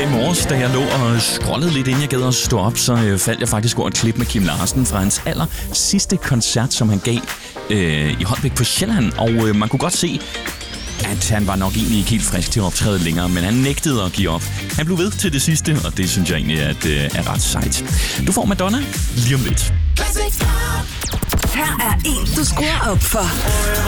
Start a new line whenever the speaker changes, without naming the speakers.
i morges, da jeg lå og scrollede lidt, inden jeg gad at stå op, så faldt jeg faktisk over et klip med Kim Larsen fra hans aller sidste koncert, som han gav i Holbæk på Sjælland. Og man kunne godt se, at han var nok egentlig ikke helt frisk til at optræde længere, men han nægtede at give op. Han blev ved til det sidste, og det synes jeg egentlig er ret sejt. Du får Madonna lige om lidt.
Her er en, du skruer op for.